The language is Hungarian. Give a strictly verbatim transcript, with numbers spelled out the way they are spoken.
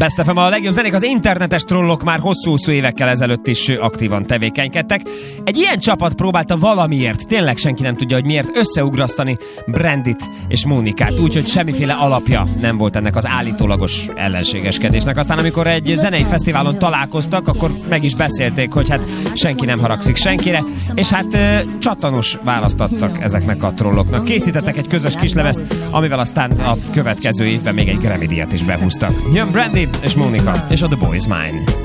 Best ef em a legjobb zenék, az internetes trollok már hosszú-hosszú évekkel ezelőtt is aktívan tevékenykedtek. Egy ilyen csapat próbálta valamiért, tényleg senki nem tudja, hogy miért, összeugrasztani Brandit és Mónikát, úgyhogy semmiféle alapja nem volt ennek az állítólagos ellenségeskedésnek. Aztán amikor egy zenei fesztiválon találkoztak, akkor meg is beszélték, hogy hát senki nem haragszik senkire, és hát e, csatanos választ adtak ezeknek a trolloknak. Készítettek egy közös kislemezt, amivel aztán a következő évben még egy Grammy-díjat is behúztak. Jön Brandy és Mónika, és a The Boy Is Mine.